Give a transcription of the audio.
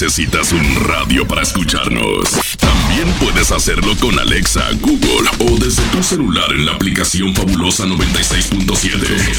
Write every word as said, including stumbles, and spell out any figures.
necesitas un radio para escucharnos. También puedes hacerlo con Alexa, Google o desde tu celular en la aplicación Fabulosa noventa y seis punto siete.